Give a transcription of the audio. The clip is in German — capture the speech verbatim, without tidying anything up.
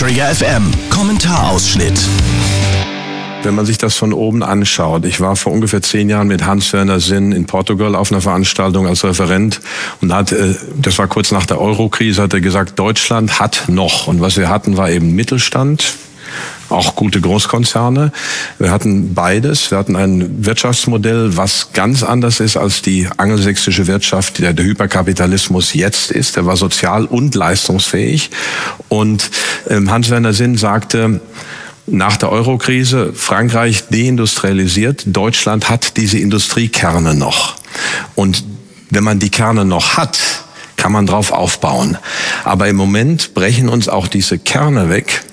Trigger F M, Kommentarausschnitt. Wenn man sich das von oben anschaut, ich war vor ungefähr zehn Jahren mit Hans-Werner Sinn in Portugal auf einer Veranstaltung als Referent und hat, das war kurz nach der Euro-Krise, hat er gesagt, Deutschland hat noch, und was wir hatten, war eben Mittelstand, auch gute Großkonzerne. Wir hatten beides. Wir hatten ein Wirtschaftsmodell, was ganz anders ist als die angelsächsische Wirtschaft, der der Hyperkapitalismus jetzt ist. Der war sozial und leistungsfähig. Und ähm, Hans-Werner Sinn sagte, nach der Eurokrise, Frankreich deindustrialisiert, Deutschland hat diese Industriekerne noch. Und wenn man die Kerne noch hat, kann man drauf aufbauen. Aber im Moment brechen uns auch diese Kerne weg.